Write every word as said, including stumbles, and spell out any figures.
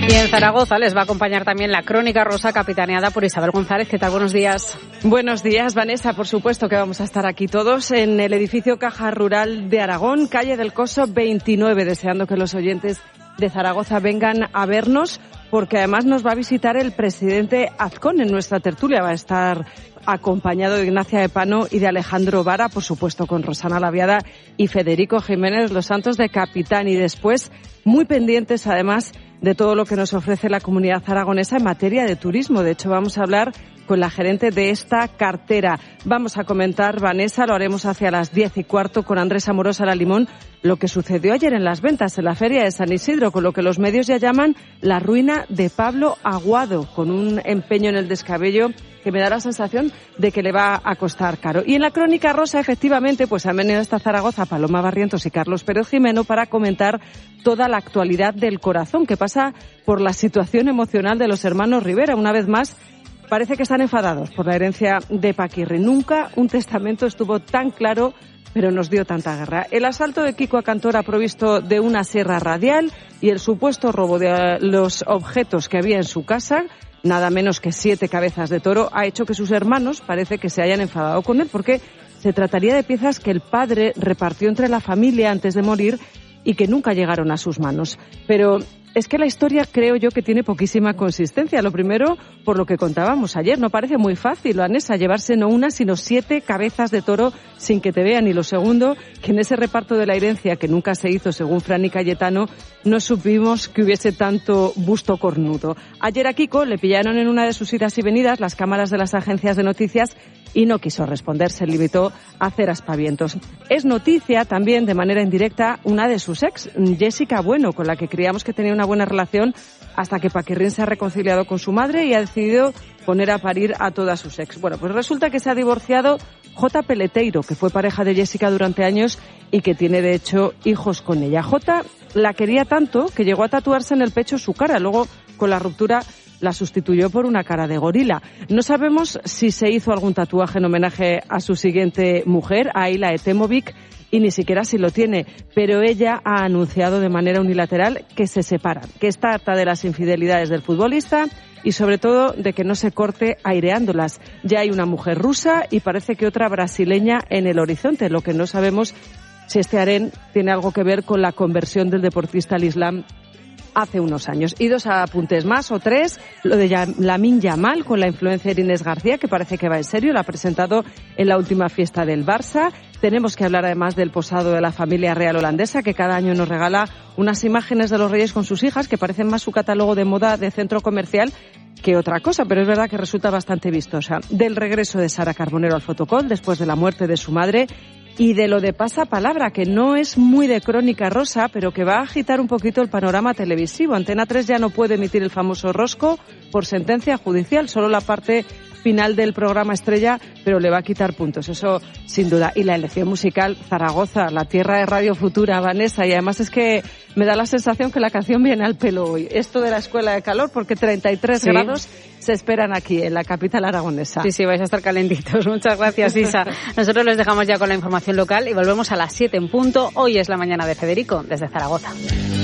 Y en Zaragoza les va a acompañar también la Crónica Rosa, capitaneada por Isabel González. ¿Qué tal? Buenos días. Buenos días, Vanessa. Por supuesto que vamos a estar aquí todos en el edificio Caja Rural de Aragón, calle del Coso veintinueve, deseando que los oyentes de Zaragoza vengan a vernos, porque además nos va a visitar el presidente Azcón en nuestra tertulia. Va a estar acompañado de Ignacia Epano y de Alejandro Vara, por supuesto con Rosana Laviada y Federico Jiménez Los Santos de capitán. Y después, muy pendientes además de todo lo que nos ofrece la comunidad aragonesa en materia de turismo. De hecho, vamos a hablar con la gerente de esta cartera. Vamos a comentar, Vanessa, lo haremos hacia las diez y cuarto con Andrés Amorosa La Limón, lo que sucedió ayer en las ventas en la Feria de San Isidro, con lo que los medios ya llaman la ruina de Pablo Aguado, con un empeño en el descabello que me da la sensación de que le va a costar caro. Y en la Crónica Rosa, efectivamente, pues han venido hasta Zaragoza Paloma Barrientos y Carlos Pérez Jimeno para comentar toda la actualidad del corazón, que pasa por la situación emocional de los hermanos Rivera. Una vez más, parece que están enfadados por la herencia de Paquirri. Nunca un testamento estuvo tan claro, pero nos dio tanta guerra. El asalto de Kiko a Cantora provisto de una sierra radial y el supuesto robo de los objetos que había en su casa, nada menos que siete cabezas de toro, ha hecho que sus hermanos parece que se hayan enfadado con él, porque se trataría de piezas que el padre repartió entre la familia antes de morir y que nunca llegaron a sus manos. Pero es que la historia creo yo que tiene poquísima consistencia. Lo primero, por lo que contábamos ayer, no parece muy fácil, Vanessa, llevarse no una, sino siete cabezas de toro sin que te vean. Y lo segundo, que en ese reparto de la herencia, que nunca se hizo según Fran y Cayetano, no supimos que hubiese tanto busto cornudo. Ayer a Kiko le pillaron en una de sus idas y venidas las cámaras de las agencias de noticias y no quiso responder, se limitó a hacer aspavientos. Es noticia también, de manera indirecta, una de sus ex, Jessica Bueno, con la que creíamos que tenía una buena relación hasta que Paquirrín se ha reconciliado con su madre y ha decidido poner a parir a todas sus ex. Bueno, pues resulta que se ha divorciado Jota Peleteiro, que fue pareja de Jessica durante años y que tiene, de hecho, hijos con ella. Jota la quería tanto que llegó a tatuarse en el pecho su cara. Luego, con la ruptura, la sustituyó por una cara de gorila. No sabemos si se hizo algún tatuaje en homenaje a su siguiente mujer, a Ayla Etemovic, y ni siquiera si lo tiene, pero ella ha anunciado de manera unilateral que se separan, que está harta de las infidelidades del futbolista y sobre todo de que no se corte aireándolas. Ya hay una mujer rusa y parece que otra brasileña en el horizonte. Lo que no sabemos si este harén tiene algo que ver con la conversión del deportista al Islam hace unos años. Y dos apuntes más, o tres, lo de Lamine Yamal con la influencer Inés García, que parece que va en serio, la ha presentado en la última fiesta del Barça. Tenemos que hablar además del posado de la familia real holandesa, que cada año nos regala unas imágenes de los reyes con sus hijas, que parecen más su catálogo de moda de centro comercial que otra cosa, pero es verdad que resulta bastante vistosa. Del regreso de Sara Carbonero al Fotocol, después de la muerte de su madre, y de lo de Pasapalabra, que no es muy de Crónica Rosa, pero que va a agitar un poquito el panorama televisivo. Antena tres ya no puede emitir el famoso rosco por sentencia judicial, solo la parte final del programa estrella, pero le va a quitar puntos, eso sin duda. Y la elección musical, Zaragoza, la tierra de Radio Futura, Vanessa, y además es que me da la sensación que la canción viene al pelo hoy. Esto de la escuela de calor, porque treinta y tres sí. grados se esperan aquí, en la capital aragonesa. Sí, sí, vais a estar calentitos. Muchas gracias, Isa. Nosotros les dejamos ya con la información local y volvemos a las siete en punto. Hoy es la mañana de Federico, desde Zaragoza.